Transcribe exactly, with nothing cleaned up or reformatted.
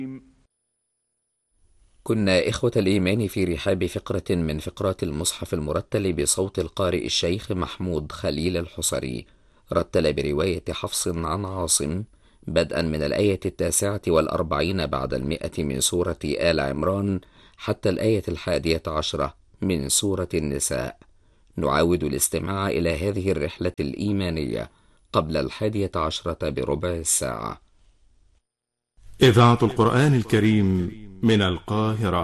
كنا إخوة الإيمان في رحاب فقرة من فقرات المصحف المرتل بصوت القارئ الشيخ محمود خليل الحصري، رتل برواية حفص عن عاصم بدءا من الآية التاسعة والأربعين بعد المئة من سورة آل عمران حتى الآية الحادية عشرة من سورة النساء. نعاود الاستماع إلى هذه الرحلة الإيمانية قبل الحادية عشرة بربع الساعة. إذاعة القرآن الكريم من القاهرة.